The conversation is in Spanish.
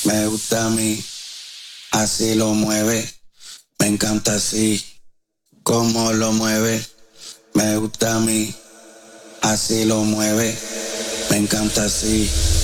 Me gusta a mí, así lo mueve. Me encanta así, como lo mueve. Me gusta a mí, así lo mueve. Me encanta así.